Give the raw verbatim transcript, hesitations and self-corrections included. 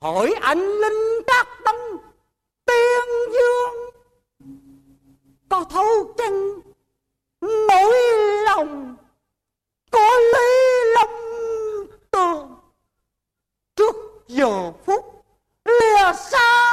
hỏi anh linh Trác Tông Tiên Dương có thấu chăng?